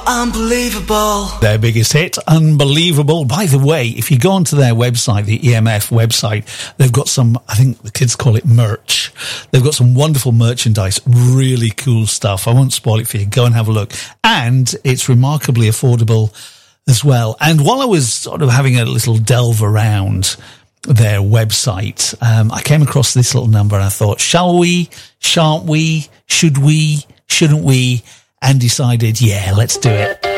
Unbelievable. Their biggest hit, Unbelievable. By the way, if you go onto their website, the EMF website, they've got some, I think the kids call it merch. They've got some wonderful merchandise, really cool stuff. I won't spoil it for you. Go and have a look. And it's remarkably affordable as well. And while I was sort of having a little delve around their website, I came across this little number and I thought, shall we, shan't we, should we, shouldn't we? And decided, yeah, let's do it.